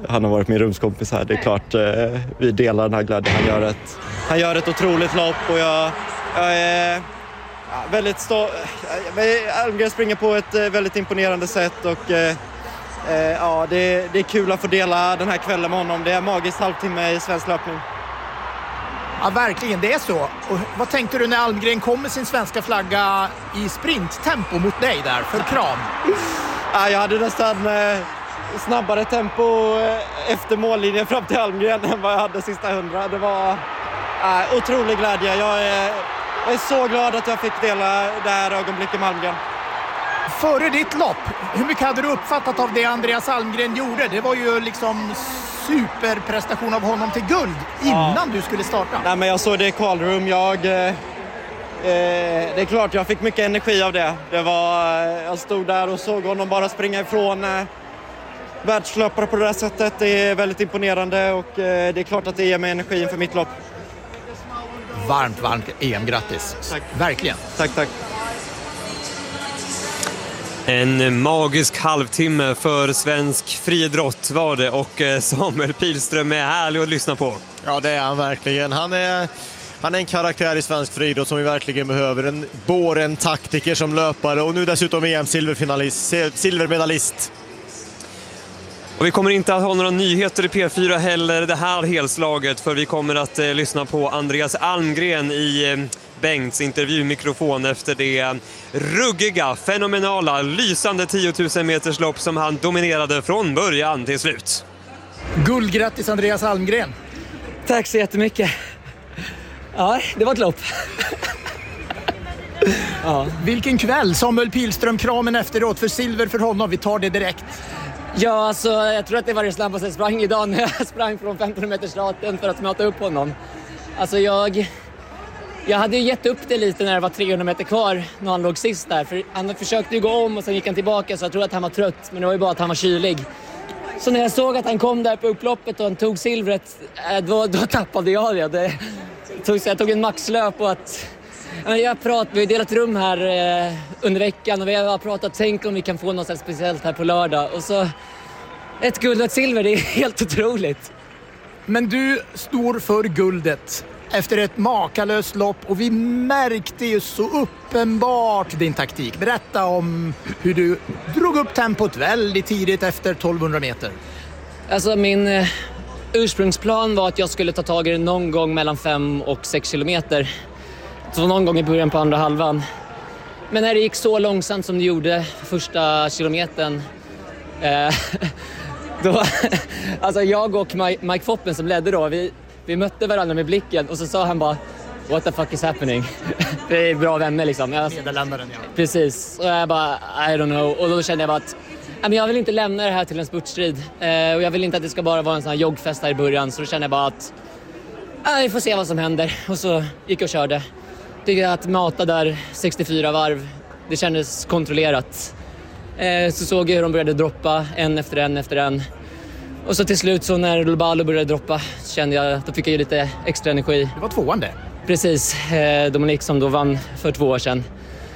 han har varit min rumskompis här. Det är klart vi delar den här glädjen. Han gör ett otroligt lopp och jag är väldigt stolt. Almgren springer på ett väldigt imponerande sätt och ja, det är kul att få dela den här kvällen med honom. Det är magiskt halvtimme i svensk löpning. Ja, verkligen, det är så. Och vad tänkte du när Almgren kom med sin svenska flagga i sprinttempo mot dig där för kram? Ja, jag hade nästan snabbare tempo efter mållinjen fram till Almgren än vad jag hade sista 100. Det var otrolig glädje. Jag är så glad att jag fick dela det här ögonblicket med Almgren. Före ditt lopp, hur mycket hade du uppfattat av det Andreas Almgren gjorde? Det var ju liksom superprestation av honom till guld innan du skulle starta. Nej, men jag såg det i kvalrum. Det är klart jag fick mycket energi av det. Jag stod där och såg honom bara springa ifrån världslöpare på det där sättet. Det är väldigt imponerande och det är klart att det ger mig energi inför mitt lopp. Varmt EM-grattis. Tack. Verkligen. Tack. En magisk halvtimme för svensk friidrott var det och Samuel Pilström är härlig att lyssna på. Ja, det är han verkligen. Han är en karaktär i svensk friidrott som vi verkligen behöver. En taktiker som löpare och nu dessutom silvermedalist. Och vi kommer inte att ha några nyheter i P4 heller det här helslaget, för vi kommer att lyssna på Andreas Almgren i Bengts intervjumikrofon efter det ruggiga, fenomenala, lysande 10 000 meters lopp som han dominerade från början till slut. Guldgrattis Andreas Almgren. Tack så jättemycket. Ja, det var ett lopp. Ja. Vilken kväll, Samuel Pilström, kramen efteråt för silver för honom, vi tar det direkt. Ja, alltså, jag tror att det var det snabbaste jag sprang idag när jag sprang från 15 meters raten för att möta upp honom. Alltså jag hade ju gett upp det lite när det var 300 meter kvar när han låg sist där. För han försökte ju gå om och sen gick han tillbaka, så jag tror att han var trött. Men det var ju bara att han var kylig. Så när jag såg att han kom där på upploppet och han tog silvret, då tappade jag det. Jag tog en maxlöp och att... vi har delat rum här under veckan och vi har pratat, tänk om vi kan få något speciellt här på lördag. Och så ett guld och ett silver, det är helt otroligt. Men du står för guldet efter ett makalöst lopp och vi märkte ju så uppenbart din taktik. Berätta om hur du drog upp tempot väldigt tidigt efter 1200 meter. Alltså min ursprungsplan var att jag skulle ta tag i det någon gång mellan 5 och 6 kilometer. Så någon gång i början på andra halvan. Men när det gick så långsamt som det gjorde första kilometern, då, alltså jag och Mike Foppen som ledde då, vi mötte varandra med blicken och så sa han bara "What the fuck is happening?" Vi är bra vänner liksom. Nederländaren, ja. Precis. Och jag bara I don't know. Och då kände jag bara att jag vill inte lämna det här till en spurtstrid. Och jag vill inte att det ska bara vara en sån här joggfest här i början. Så då kände jag bara att vi får se vad som händer. Och så gick jag och körde. Tycker att mata där 64 varv, det kändes kontrollerat. Så såg jag hur de började droppa en efter en. Och så till slut så när Lobalo började droppa kände jag att då fick jag ju lite extra energi. Det var tvåan det. Precis, Dominik som då vann för 2 år sedan.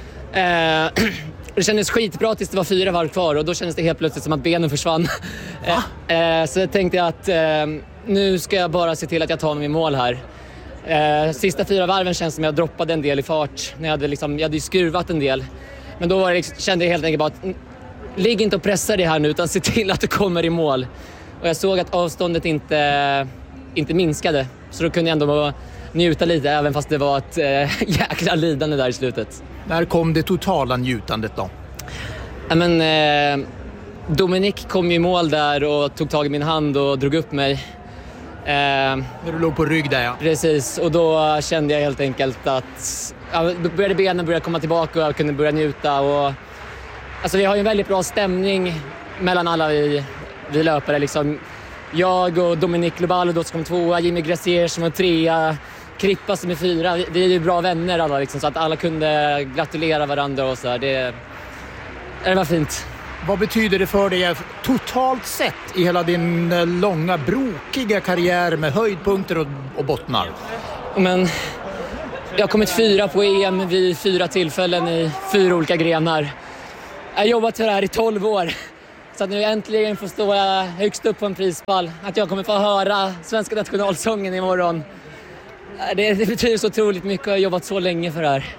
Det kändes skitbra tills det var 4 varv kvar och då kändes det helt plötsligt som att benen försvann. Så jag tänkte att nu ska jag bara se till att jag tar mig i mål här. Sista 4 varven känns som jag droppade en del i fart. När jag hade ju skruvat en del. Men då kände jag helt enkelt bara att ligg inte och pressa det här nu utan se till att du kommer i mål. Och jag såg att avståndet inte minskade. Så då kunde jag ändå njuta lite även fast det var ett jäkla lidande där i slutet. När kom det totala njutandet då? Ja, men Dominik kom i mål där och tog tag i min hand och drog upp mig. När du låg på rygg där, ja. Precis, och då kände jag helt enkelt att benen började komma tillbaka och jag kunde börja njuta. Och, alltså, vi har ju en väldigt bra stämning mellan alla vi löpare. Liksom. Jag och Dominik Lobalo då som kom 2, Jimmy Gracier som var 3, Krippa som är 4. Vi är ju bra vänner alla, liksom, så att alla kunde gratulera varandra och så här. Det var fint. Vad betyder det för dig totalt sett i hela din långa, brokiga karriär med höjdpunkter och bottnar? Men jag har kommit 4 på EM vid 4 tillfällen i 4 olika grenar. Jag har jobbat för det här i 12 år. Så att nu äntligen får stå högst upp på en prispall. Att jag kommer få höra svenska nationalsången imorgon. Det betyder så otroligt mycket. Jag har jobbat så länge för det här.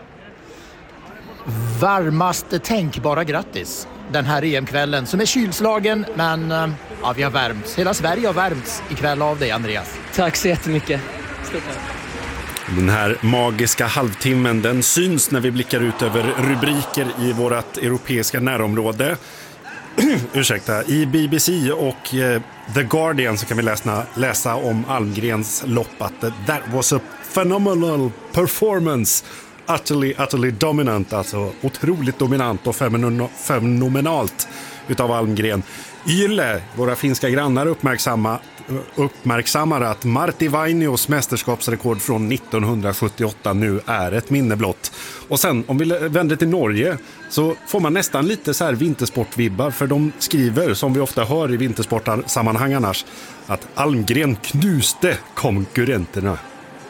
Varmaste tänkbara grattis den här EM-kvällen som är kylslagen, men ja, vi har värmts. Hela Sverige har värmts ikväll av dig, Andreas. Tack så jättemycket. Stort tack. Den här magiska halvtimmen, den syns när vi blickar ut över rubriker i vårt europeiska närområde. Ursäkta, i BBC och The Guardian så kan vi läsa om Almgrens lopp att that was a phenomenal performance. Utterly dominant, alltså otroligt dominant och fenomenalt utav Almgren. Yle, våra finska grannar, uppmärksammar att Martti Vainios mästerskapsrekord från 1978 nu är ett minne blott. Och sen, om vi vänder till Norge, så får man nästan lite så här vintersportvibbar, för de skriver, som vi ofta hör i vintersportsammanhang annars, att Almgren knuste konkurrenterna.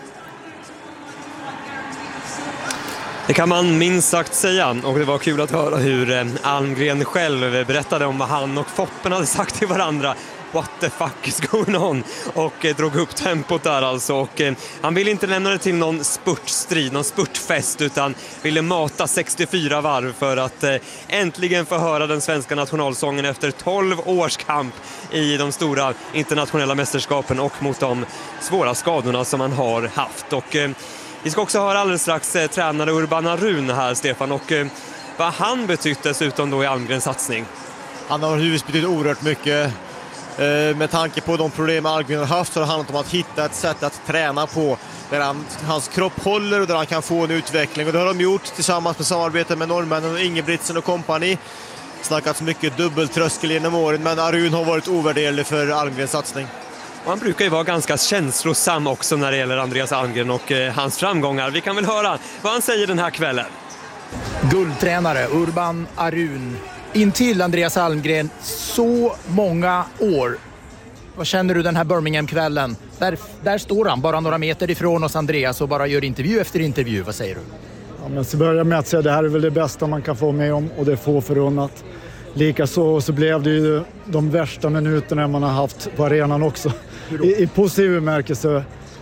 Det kan man minst sagt säga, och det var kul att höra hur Almgren själv berättade om vad han och Foppen hade sagt till varandra. What the fuck is going on? Och drog upp tempot där alltså. Och han ville inte lämna det till någon spurtstrid, någon spurtfest, utan ville mata 64 varv för att äntligen få höra den svenska nationalsången efter 12 års kamp i de stora internationella mästerskapen och mot de svåra skadorna som han har haft. Och vi ska också höra alldeles strax tränare Urban Arun här, Stefan, och vad han betytt dessutom då i Almgrens satsning. Han har givetvis betytt oerhört mycket. Med tanke på de problem Almgren har haft så har det handlat om att hitta ett sätt att träna på där hans kropp håller och där han kan få en utveckling. Och det har de gjort tillsammans med samarbete med norrmännen och Ingebrigtsen och kompani. Snackats mycket dubbeltröskel genom åren, men Arun har varit ovärderlig för Almgrens satsning. Och han brukar ju vara ganska känslosam också när det gäller Andreas Almgren och hans framgångar. Vi kan väl höra vad han säger den här kvällen. Guldtränare Urban Arun. Intill Andreas Almgren så många år. Vad känner du den här Birmingham-kvällen? Där står han, bara några meter ifrån oss, Andreas, och bara gör intervju efter intervju. Vad säger du? Ja, men så börjar med att säga att det här är väl det bästa man kan få med om, och det är få förunnat. Likaså så blev det ju de värsta minuterna man har haft på arenan också. I positiv bemärkelse.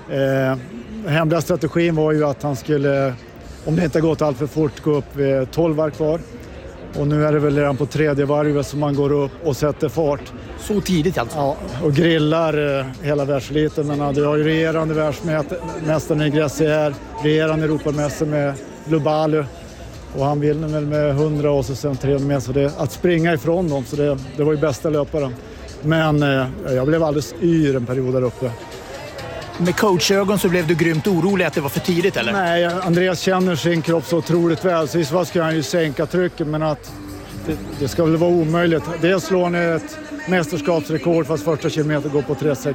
Hemliga strategin var ju att han skulle, om det inte gått allt för fort, gå upp 12 varv kvar. Och nu är det väl redan på tredje varvet som man går upp och sätter fart. Så tidigt alltså? Ja, och grillar hela världseliten. Men du har ju regerande världsmästaren i Gressier, regerande Europamästare med Lubalu. Och han vinner väl med 100 och så sen 300 meter. Så det, att springa ifrån dem, så det var ju bästa löparen. Men jag blev alldeles yr en period där uppe. Med coachögon så blev du grymt orolig att det var för tidigt, eller? Nej, Andreas känner sin kropp så otroligt väl. Så i så fall ska han ju sänka trycket, men att det ska väl vara omöjligt. Dels slår han ett mästerskapsrekord fast första kilometer går på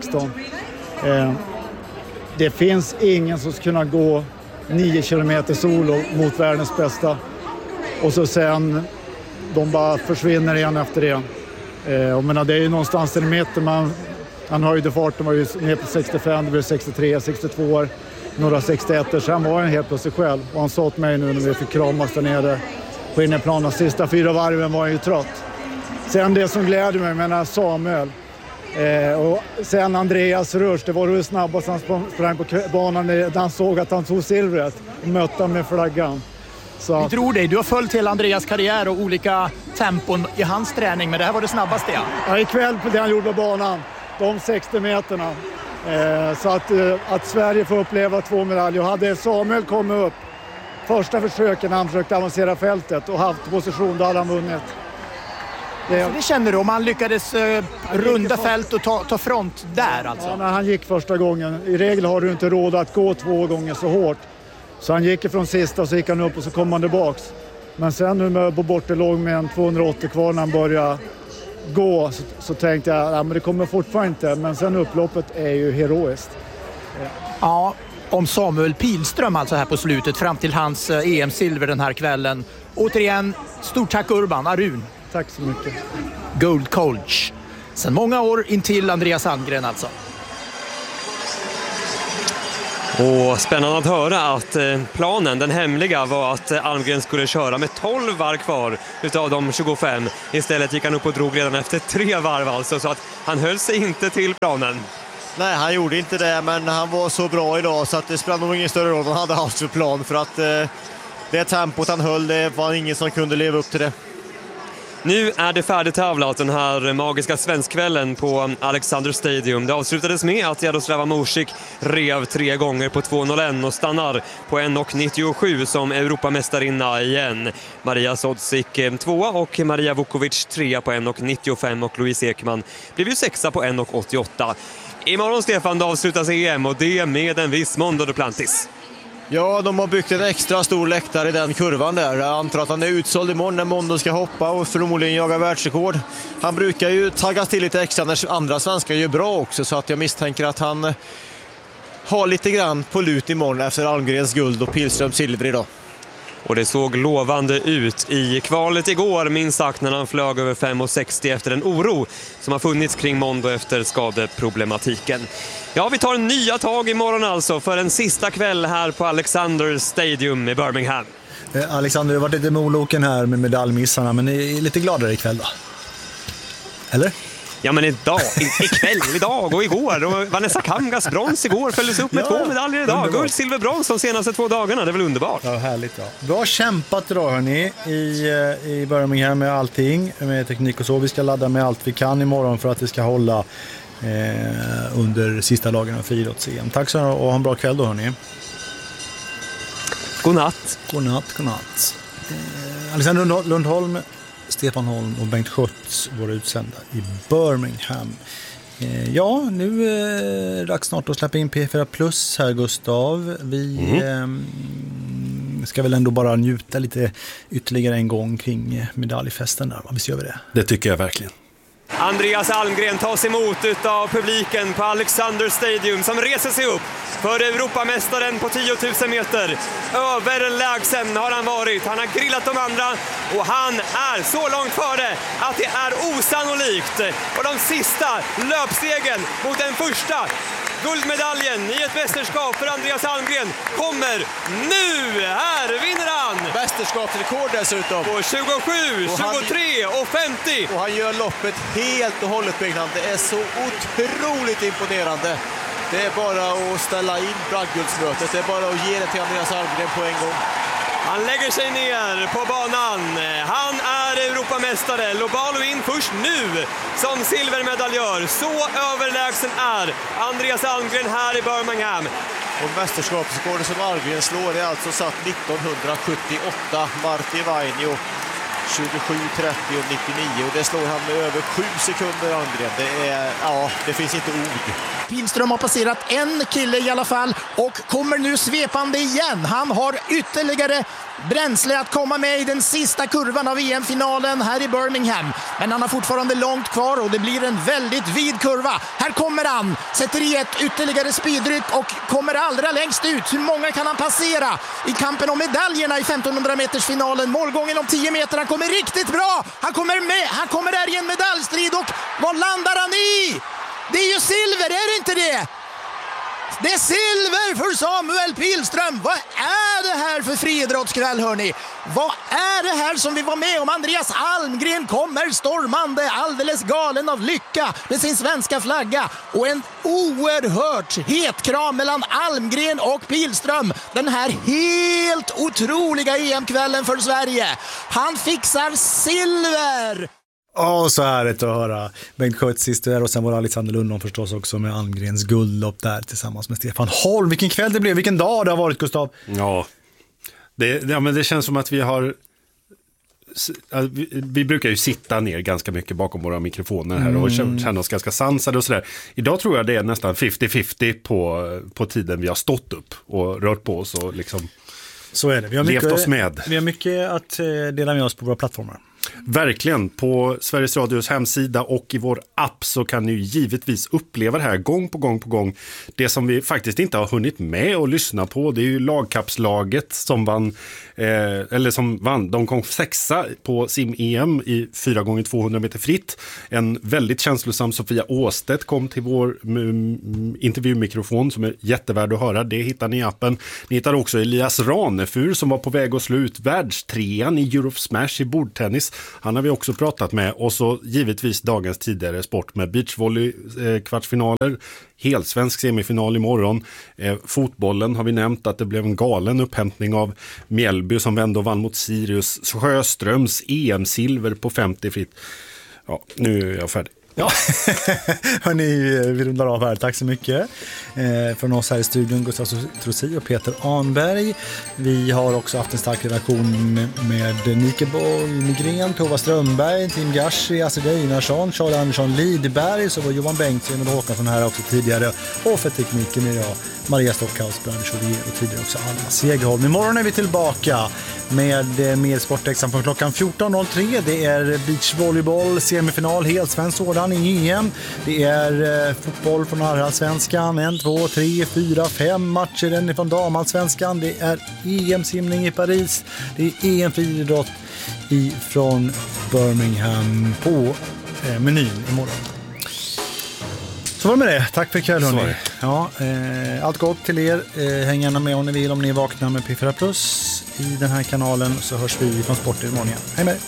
3.16. Det finns ingen som ska kunna gå 9 kilometer solo mot världens bästa. Och så sen de bara försvinner igen efter det. Jag menar, det är ju någonstans i mitten han höjde farten, var ju ner på 65, det blev 63, 62 år, några 61, sen var han helt på sig själv. Och han sa åt mig nu när vi fick kramas där nere på innerplanen, de sista 4 varven var han ju trött. Sen det som glädde mig, menar Samuel, och sen Andreas Rush, det var det snabbast han sprang på banan när han såg att han tog silvret och mötte med flaggan. Vi tror dig, du har följt hela Andreas karriär och olika tempon i hans träning, men det här var det snabbaste. Ja, ikväll på det han gjorde på banan. De 60 meterna. Så att Sverige får uppleva 2 medaljer. Hade Samuel kommit upp första försöken när han försökte avancera fältet och haft position, då hade han vunnit. Så det känner du, om han lyckades runda fält och ta front där alltså? Ja, när han gick första gången. I regel har du inte råd att gå 2 gånger så hårt. Så han gick ifrån sista och så gick han upp och så kom han tillbaks. Men sen nu på bortelåg med en 280 kvar när han började gå, så tänkte jag, ja, men det kommer fortfarande inte. Men sen upploppet är ju heroiskt. Ja, om Samuel Pilström alltså här på slutet fram till hans EM-silver den här kvällen. Återigen, stort tack Urban Arun. Tack så mycket. Gold coach. Sen många år in till Andreas Almgren alltså. Och spännande att höra att planen, den hemliga, var att Almgren skulle köra med 12 varv kvar utav de 25. Istället gick han upp och drog redan efter 3 varv alltså, så att han höll sig inte till planen. Nej, han gjorde inte det, men han var så bra idag så att det spelade nog ingen större roll vad han hade haft för plan, för att det tempot han höll, det var ingen som kunde leva upp till det. Nu är det färdigtävlat, den här magiska svenskkvällen på Alexander Stadium. Det avslutades med att Jaroslava Morsik rev 3 gånger på 2.01 och stannar på 1.97 som Europamästarinna igen. Maria Sodzik 2 och Maria Vukovic 3 på 1.95 och Louise Ekman blev ju 6 på 1.88. Imorgon, Stefan, då avslutas EM och det med en viss Mondo Duplantis. Ja, de har byggt en extra stor läktare i den kurvan där. Jag antar att han är utsåld imorgon när Mondo ska hoppa och förmodligen jaga världsrekord. Han brukar ju taggas till lite extra när andra svenskar gör bra också, så att jag misstänker att han har lite grann på lut imorgon efter Almgrens guld och Pilströms silver idag. Och det såg lovande ut i kvalet igår, minst sagt, när han flög över 5.60 efter en oro som har funnits kring Mondo efter skadeproblematiken. Ja, vi tar nya tag imorgon alltså för en sista kväll här på Alexander Stadium i Birmingham. Alexander, du har varit lite moloken här med medaljmissarna, men ni är lite gladare ikväll då? Eller? Ja, men idag och igår. Och Vanessa Kamgas brons igår följdes upp med 2 medaljer idag. Underbart. Guld, silver, brons de senaste 2 dagarna. Det är väl underbart? Ja, härligt. Ja. Bra kämpat idag, hörni, i Birmingham med allting, med teknik och så. Vi ska ladda med allt vi kan imorgon för att det ska hålla under sista dagen av friidrotts-EM. Tack så mycket och ha en bra kväll då, hörni. God natt. God natt. Alexander Lundholm, Stefan Holm och Bengt Schütz, våra utsända i Birmingham. Ja, nu är det dags snart att släppa in P4 Plus här, Gustav. Vi ska väl ändå bara njuta lite ytterligare en gång kring medaljfesten där. Visst gör vi det? Det tycker jag verkligen. Andreas Almgren tas emot av publiken på Alexander Stadium som reser sig upp för Europamästaren på 10 000 meter. Överlägsen har han varit. Han har grillat de andra och han är så långt före att det är osannolikt. Och de sista löpstegen mot den första guldmedaljen i ett mästerskap för Andreas Almgren kommer nu. Här vinner han! Mästerskapsrekord dessutom. På 27, 23 och 50. Och han gör loppet helt och hållet, Byggnaden. Det är så otroligt imponerande. Det är bara att ställa in bragdguldsmötet. Det är bara att ge det till Andreas Almgren på en gång. Han lägger sig ner på banan. Han är Europamästare. Lobalo in först nu som silvermedaljör. Så överlägsen är Andreas Almgren här i Birmingham. Och mästerskapsrekordet som Almgren slår är alltså satt 1978. Martti Vainio 27:30 och 99. Och det slår han med över 7 sekunder, Almgren. Det finns inte ord. Pilström har passerat en kille i alla fall och kommer nu svepande igen. Han har ytterligare bränsle att komma med i den sista kurvan av EM-finalen här i Birmingham. Men han har fortfarande långt kvar och det blir en väldigt vid kurva. Här kommer han, sätter i ett ytterligare speedryck och kommer allra längst ut. Hur många kan han passera i kampen om medaljerna i 1500 meters finalen? Målgången om 10 meter, han kommer riktigt bra. Han kommer med, han kommer där i en medaljstrid och vad landar han i? Det är ju silver, är det inte det? Det är silver för Samuel Pilström. Vad är det här för friidrottskväll, hörni? Vad är det här som vi var med om? Andreas Almgren kommer stormande, alldeles galen av lycka med sin svenska flagga. Och en oerhört het kram mellan Almgren och Pilström. Den här helt otroliga EM-kvällen för Sverige. Han fixar silver! Så härligt att höra Bengt Schütz sist där och sen var Alexander Lundholm förstås också med Almgrens guldlopp där tillsammans med Stefan Holm. Vilken kväll det blev, vilken dag det har varit, Gustav. Ja, men det känns som att vi brukar ju sitta ner ganska mycket bakom våra mikrofoner här och känna oss ganska sansade och sådär. Idag tror jag det är nästan 50-50 på tiden vi har stått upp och rört på oss och liksom så är det. Vi har levt oss med. Vi har mycket att dela med oss på våra plattformar. Verkligen. På Sveriges Radios hemsida och i vår app så kan ni givetvis uppleva det här gång på gång. Det som vi faktiskt inte har hunnit med att lyssna på, det är ju lagkapslaget som vann, de kom 6:a på sim-EM i 4x200 meter fritt. En väldigt känslosam Sofia Åstedt kom till vår intervjumikrofon som är jättevärd att höra. Det hittar ni i appen. Ni hittar också Elias Ranefur som var på väg att slå ut världstrean i Europe Smash i bordtennis. Han har vi också pratat med. Och så givetvis dagens tidigare sport med beachvolley kvartsfinaler, helsvensk semifinal imorgon. Fotbollen har vi nämnt att det blev en galen upphämtning av Mjällby som vände och vann mot Sirius. Sjöströms EM-silver på 50 fritt. Ja, nu är jag färdig. Ja, hörni, vi rundar av här. Tack så mycket från oss här i studion, Gustav Trossi och Peter Arnberg. Vi har också haft en stark relation med Nike Nygren, Tova Strömberg, Tim Gashi, Astrid Einarsson, Charles Andersson Lidberg, så var Johan Bengtsson och Håkansson här också tidigare. Och för tekniken är jag, Maria Stockhaus, Brandon Chauvier och tidigare också Alma Segerholm. Imorgon är vi tillbaka med mer sportexan från klockan 14.03. Det är beachvolleyboll, semifinal, helsvensk sådan i EM. Det är fotboll från Allsvenskan, 1, 2, 3, 4, 5 matcher från damallsvenskan. Det är EM-simning i Paris. Det är EM-friidrott från Birmingham på menyn imorgon. Så var det med det. Tack för ikväll, hörni. Ja, allt gott till er. Häng gärna med om ni vill, om ni vaknar med P4 Plus i den här kanalen, så hörs vi från Sport imorgon igen. Hej med.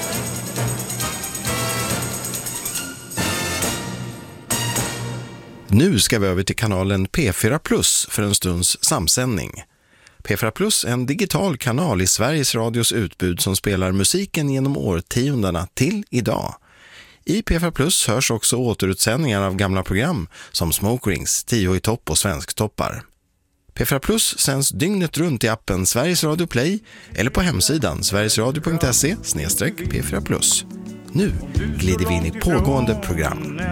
Nu ska vi över till kanalen P4 Plus för en stunds samsändning. P4 Plus är en digital kanal i Sveriges Radios utbud som spelar musiken genom årtiondena till idag. I P4 Plus hörs också återutsändningar av gamla program som Smoke Rings, 10 i topp och Svensktoppar. P4 Plus sänds dygnet runt i appen Sveriges Radio Play eller på hemsidan sverigesradio.se/P4 Plus. Nu glider vi in i pågående program.